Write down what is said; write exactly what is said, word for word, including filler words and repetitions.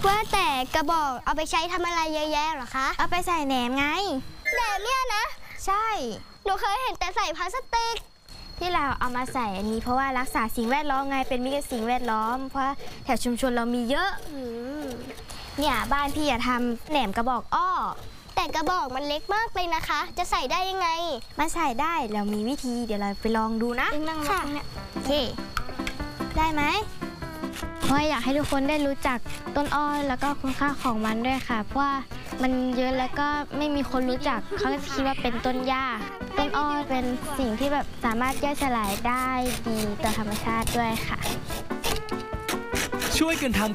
ว่าแต่กระบอกเอาไปใช้ทำอะไรเยอะแยะหรอคะเอาไปใส่แหนมไงแหนมเนี่ยนะใช่หนูเคยเห็นแต่ใส่พลาสติกที่เราเอามาใส่อันนี้เพราะว่ารักษาสิ่งแวดล้อมไงเป็นมิตรกับสิ่งแวดล้อมเพราะแถวชุมชนเรามีเยอะเนี่ยบ้านพี่อยากทำแหนมกระบอกอ้อแต่กระบอกมันเล็กมากเลยนะคะจะใส่ได้ยังไงมันใส่ได้เรามีวิธีเดี๋ยวเราไปลองดูนะค่ะโอเคได้ไหมเพราะอยากให้ทุกคนได้รู้จักต้นอ้อแล้วก็คุณค่าของมันด้วยค่ะเพราะว่ามันเยอะแล้วก็ไม่มีคนรู้จักเขาจะคิดว่าเป็นต้นหญ้าต้นอ้อเป็นสิ่งที่แบบสามารถย่อยสลายได้ดีต่อธรรมชาติด้วยค่ะช่วยกันทำ